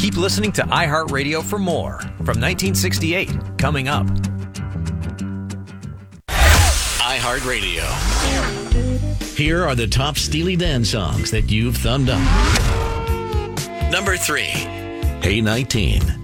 Keep listening to iHeartRadio for more. From 1968, coming up. iHeartRadio. Here are the top Steely Dan songs that you've thumbed up. Number 3, Hey 19.